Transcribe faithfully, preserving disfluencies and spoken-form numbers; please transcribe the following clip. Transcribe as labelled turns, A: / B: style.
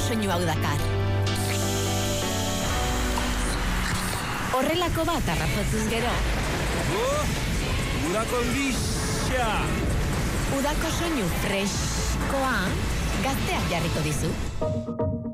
A: soinu hau dakar. Horrelako bat harrapatuz gero.
B: Oh, udako lisa!
A: Udako soinu freskoa gazteak jarriko dizu.